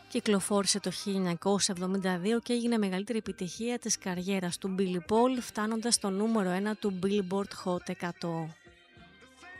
Κυκλοφόρησε το 1972 και έγινε μεγαλύτερη επιτυχία της καριέρας του Billy Paul, φτάνοντας στο νούμερο 1 του Billboard Hot 100.